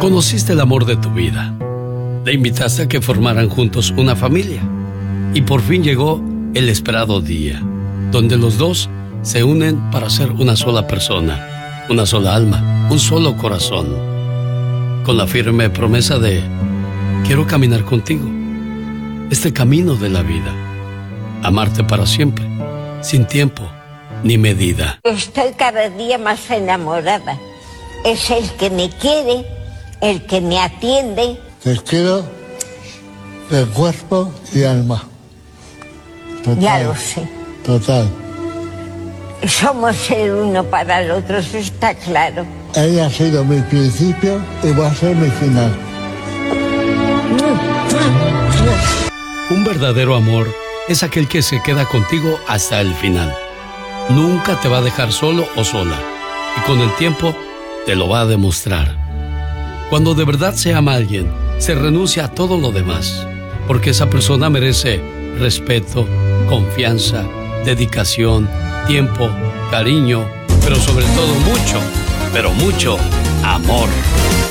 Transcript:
Conociste el amor de tu vida. Le invitaste a que formaran juntos una familia. Y por fin llegó el esperado día, donde los dos se unen para ser una sola persona, una sola alma, un solo corazón. Con la firme promesa de: quiero caminar contigo este camino de la vida, amarte para siempre, sin tiempo ni medida. Estoy cada día más enamorada. Es el que me quiere, el que me atiende. Te quiero de cuerpo y alma. Total, Ya lo sé. Total. Somos el uno para el otro, eso está claro. Ella ha sido mi principio y va a ser mi final. Un verdadero amor es aquel que se queda contigo hasta el final. Nunca te va a dejar solo o sola, y con el tiempo te lo va a demostrar. Cuando de verdad se ama a alguien, se renuncia a todo lo demás, porque esa persona merece respeto, confianza, dedicación, tiempo, cariño, pero sobre todo mucho, pero mucho amor.